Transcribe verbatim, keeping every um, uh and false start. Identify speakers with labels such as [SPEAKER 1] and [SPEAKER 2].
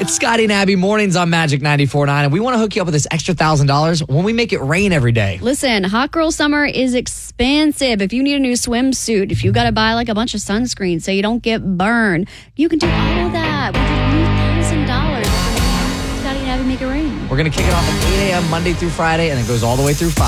[SPEAKER 1] It's Scotty and Abby mornings on Magic ninety-four point nine, and we want to hook you up with this extra one thousand dollars when we make it rain every day.
[SPEAKER 2] Listen, hot girl summer is expensive. If you need a new swimsuit, if you got to buy like a bunch of sunscreen so you don't get burned, you can do all of that with your new one thousand dollars. Scotty and Abby make it rain.
[SPEAKER 1] We're going to kick it off at eight a.m. Monday through Friday, and it goes all the way through five.